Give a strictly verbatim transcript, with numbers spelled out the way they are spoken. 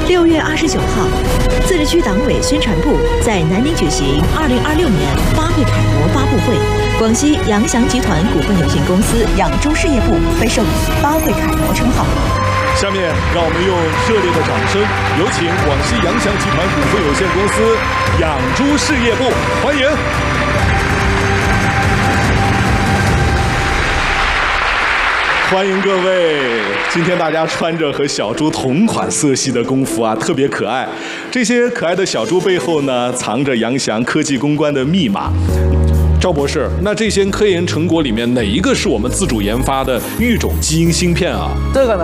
六月二十九号，自治区党委宣传部在南宁举行二零二六年发会楷模发布会。广西扬翔集团股份有限公司养猪事业部被授予发会楷模称号。 下面让我们用热烈的掌声，有请广西扬翔集团股份有限公司养猪事业部，欢迎。欢迎各位！今天大家穿着和小猪同款色系的工服啊，特别可爱。这些可爱的小猪背后呢，藏着扬翔科技攻关的密码。赵博士，那这些科研成果里面哪一个是我们自主研发的育种基因芯片啊？ 这个呢？